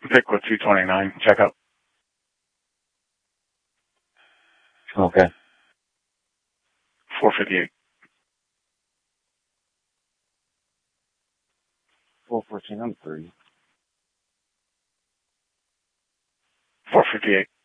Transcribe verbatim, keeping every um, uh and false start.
Pick with two twenty-nine. Check up. Okay. four fifty-eight. four fourteen, I'm three. four fifty-eight.